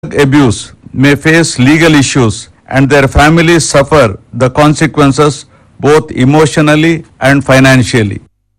abuse may face legal issues and their families suffer the consequences both emotionally and financially.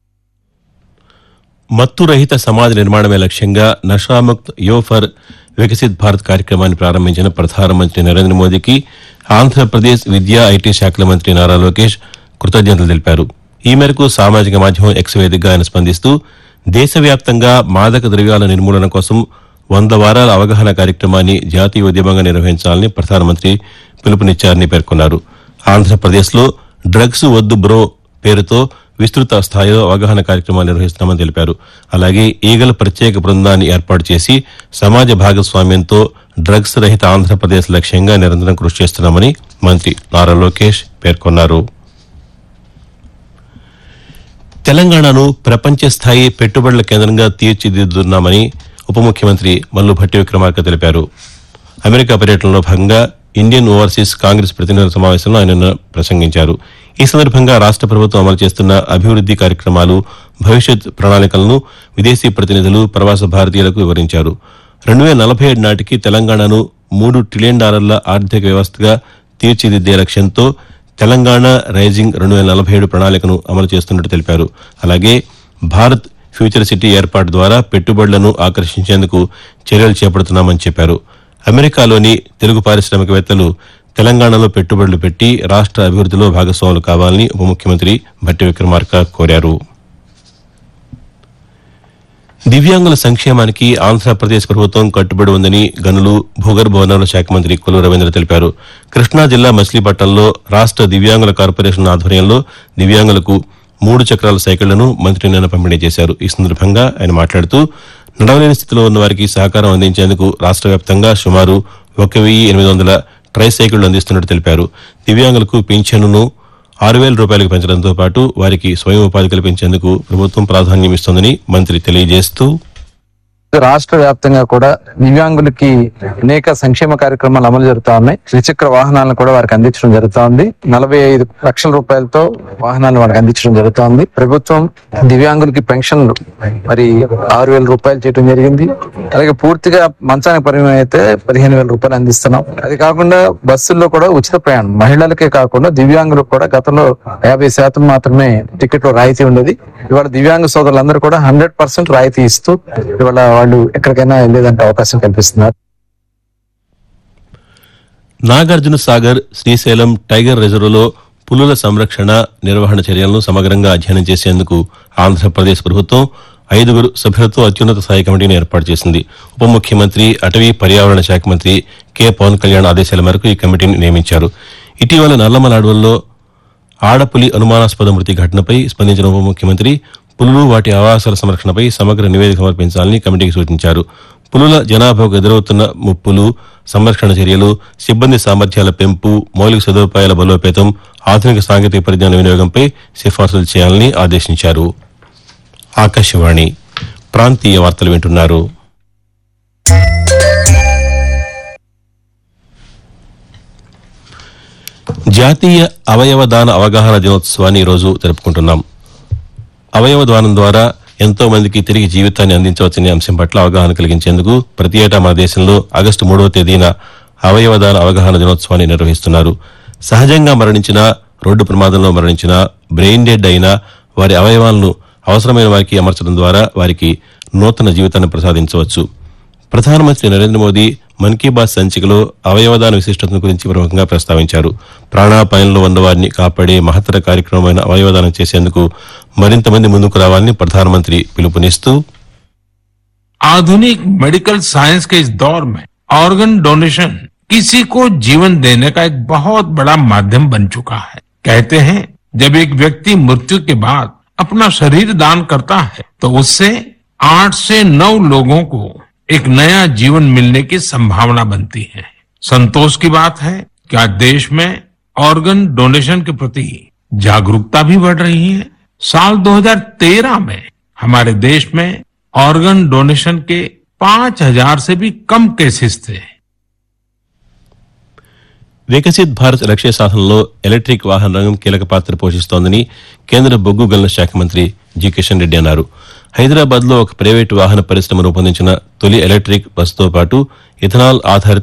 మత్తు రహిత సమాజ నిర్మాణమే లక్ష్యంగా నషాముక్త్ యో ఫర్ వికసిత్ భారత్ కార్యక్రమాన్ని ప్రారంభించిన ప్రధానమంత్రి నరేంద్ర మోదీకి ఆంధ్రప్రదేశ్ విద్యా ఐటీ శాఖల మంత్రి నారా లోకేష్ కృతజ్ఞతలు తెలిపారు. ఈ మేరకు సామాజిక మాధ్యమం ఎక్స్ వేదికగా ఆయన స్పందిస్తూ దేశవ్యాప్తంగా మాదక ద్రవ్యాల నిర్మూలన కోసం 100 వారాల అవగాహన కార్యక్రమాన్ని జాతీయ ఉద్యమంగా నిర్వహించాలని ప్రధానమంత్రి పిలుపునిచ్చారని పేర్కొన్నారు. ఆంధ్రప్రదేశ్లో డ్రగ్స్ వద్దు బ్రో పేరుతో విస్తృత స్థాయిలో అవగాహన కార్యక్రమాలు నిర్వహిస్తున్నామని తెలిపారు. అలాగే ఈగల ప్రత్యేక బృందాన్ని ఏర్పాటు చేసి సమాజ భాగస్వామ్యంతో డ్రగ్స్ రహిత ఆంధ్రప్రదేశ్ లక్ష్యంగా నిరంతరం కృషి చేస్తున్నామని మంత్రి నారా లోకేష్ పేర్కొన్నారు. తెలంగాణను ప్రపంచ స్థాయి పెట్టుబడుల కేంద్రంగా తీర్చిదిద్దుతున్నామని ఉప ముఖ్యమంత్రి మల్లు భట్టి విక్రమార్క తెలిపారు. అమెరికా పర్యటనలో భాగంగా ఇండియన్ ఓవర్సీస్ కాంగ్రెస్ ప్రతినిధుల సమావేశంలో ఆయన నిన్న ప్రసంగించారు. ఈ సందర్భంగా రాష్ట ప్రభుత్వం అమలు చేస్తున్న అభివృద్ది కార్యక్రమాలు, భవిష్యత్ ప్రణాళికలను విదేశీ ప్రతినిధులు, ప్రవాస భారతీయులకు వివరించారు. 2047 నాటికి తెలంగాణను $3 ట్రిలియన్ ఆర్థిక వ్యవస్థగా తీర్చిదిద్దే లక్ష్యంతో తెలంగాణ రైజింగ్ 2047 ప్రణాళికను అమలు చేస్తున్నట్టు తెలిపారు. అలాగే భారత్ ఫ్యూచర్ సిటీ ఏర్పాటు ద్వారా పెట్టుబడులను ఆకర్షించేందుకు చర్యలు చేపడుతున్నామని చెప్పారు. అమెరికాలోని తెలుగు పారిశ్రామికవేత్తలు తెలంగాణలో పెట్టుబడులు పెట్టి రాష్ట అభివృద్దిలో భాగస్వాములు కావాలని ఉప ముఖ్యమంత్రి భట్టి విక్రమార్క కోరారు. దివ్యాంగుల సంక్షేమానికి ఆంధ్రప్రదేశ్ ప్రభుత్వం కట్టుబడి ఉందని గనులు, భూగర్భ వనరుల శాఖ మంత్రి కొల్లు రవీంద్ర తెలిపారు. కృష్ణా జిల్లా మచిలీపట్నంలో రాష్ట దివ్యాంగుల కార్పొరేషన్ ఆధ్వర్యంలో దివ్యాంగులకు 3 చక్రాల సైకిళ్లను మంత్రి నిన్న పంపిణీ చేశారు. ఈ సందర్భంగా ఆయన మాట్లాడుతూ నడవలేని స్థితిలో ఉన్న వారికి సహకారం అందించేందుకు రాష్ట వ్యాప్తంగా సుమారు 1,800 ట్రై సైకిళ్లు అందిస్తున్నట్టు తెలిపారు. దివ్యాంగులకు పింఛన్ను ₹6,000 పెంచడంతో పాటు వారికి స్వయం ఉపాధి కల్పించేందుకు ప్రభుత్వం ప్రాధాన్యం ఇస్తోందని మంత్రి తెలియజేస్తూ రాష్ట్ర వ్యాప్తంగా కూడా దివ్యాంగులకి అనేక సంక్షేమ కార్యక్రమాలు అమలు జరుగుతా ఉన్నాయి. ద్విచక్ర వాహనాలను కూడా వారికి అందించడం జరుగుతా ఉంది. 45 లక్షల రూపాయలతో వాహనాలను వారికి అందించడం జరుగుతా ఉంది. ప్రభుత్వం దివ్యాంగులకి పెన్షన్లు మరి ₹6,000 చేయడం జరిగింది. అలాగే పూర్తిగా మంచానికి పరిమితం అయితే ₹15,000 అందిస్తున్నాం. అది కాకుండా బస్సుల్లో కూడా ఉచిత ప్రయాణం మహిళలకే కాకుండా దివ్యాంగులకు కూడా గతంలో 50% మాత్రమే టికెట్లో రాయితీ ఉండేది. ఇవాళ దివ్యాంగ సోదరులందరూ కూడా 100% రాయితీ ఇస్తూ ఇవాళ వాళ్ళు ఎక్కడికైనా వెళ్ళేదంటే అవకాశం కల్పిస్తున్నారు. నాగార్జున సాగర్, శ్రీశైలం టైగర్ రిజర్వ్లో పులుల సంరక్షణ, నిర్వహణ చర్యలను సమగ్రంగా అధ్యయనం చేసేందుకు ఆంధ్రప్రదేశ్ ప్రభుత్వం 5 సభ్యులతో అత్యున్నత స్థాయి కమిటీని ఏర్పాటు చేసింది. ఉప ముఖ్యమంత్రి, అటవీ పర్యావరణ శాఖ మంత్రి కె పవన్ కళ్యాణ్ ఆదేశాల మేరకు ఈ కమిటీని నియమించారు. ఇటీవల నల్లమల అడవుల్లో ఆడపులి అనుమానాస్పద మృతి ఘటనపై స్పందించిన ఉప ముఖ్యమంత్రి పులులు, వాటి ఆవాసాల సంరక్షణపై సమగ్ర నివేదిక సమర్పించాలని కమిటీకి సూచించారు. పులుల జనాభాకు ఎదురవుతున్న ముప్పులు, సంరక్షణ చర్యలు, సిబ్బంది సామర్థ్యాల పెంపు, మౌలిక సదుపాయాల బలోపేతం, ఆధునిక సాంకేతిక పరిజ్ఞాన వినియోగంపై సిఫార్సులు చేయాలని ఆదేశించారు. ఆకాశవాణి ప్రాంతీయ వార్తలు వింటున్నారు. జాతీయ అవయవ దాన అవగాహన దినోత్సవాన్ని ఈరోజు జరుపుకుంటున్నాం. అవయవ దానం ద్వారా ఎంతో మందికి తిరిగి జీవితాన్ని అందించవచ్చనే అంశం పట్ల అవగాహన కలిగించేందుకు ప్రతి ఏటా మన దేశంలో ఆగస్టు 3వ తేదీన అవయవ దాన అవగాహన దినోత్సవాన్ని నిర్వహిస్తున్నారు. సహజంగా మరణించిన, రోడ్డు ప్రమాదంలో మరణించిన, బ్రెయిన్ డెడ్ అయినా వారి అవయవాలను అవసరమైన వారికి అమర్చడం ద్వారా వారికి నూతన జీవితాన్ని ప్రసాదించవచ్చు. ప్రధానమంత్రి నరేంద్ర మోదీ మన్ కీ బాత్ సంచికలో అవయవదాన విశిష్టతను గురించి ప్రముఖంగా ప్రస్తావించారు. ప్రాణాపాయంలో ఉన్న వారిని కాపాడే మహత్తర కార్యక్రమమైన అవయవదానం చేసేందుకు మరింత మంది ముందుకు రావాలని ప్రధానమంత్రి పిలుపునిస్తూ आधुनिक मेडिकल साइंस के इस दौर में ऑर्गन डोनेशन किसी को जीवन देने का एक बहुत बड़ा माध्यम बन चुका है. कहते हैं जब एक व्यक्ति मृत्यु के बाद अपना शरीर दान करता है तो उससे 8 से 9 लोगों को एक नया जीवन मिलने की संभावना बनती है. संतोष की बात है कि आज देश में ऑर्गन डोनेशन के प्रति जागरूकता भी बढ़ रही है. साल 2013 में हमारे देश में ऑर्गन डोनेशन के 5,000 से भी कम केसेस थे. వికసిత్ భారత్ లక్ష్య సాధనలో ఎలక్ట్రిక్ వాహన రంగం కీలక పాత్ర పోషిస్తోందని కేంద్ర బొగ్గు గనుల శాఖ మంత్రి జి కిషన్ రెడ్డి అన్నారు. హైదరాబాద్లో ఒక ప్రైవేటు వాహన పరిశ్రమ రూపొందించిన తొలి ఎలక్ట్రిక్ బస్సుతో పాటు ఇథనాల్ ఆధారిత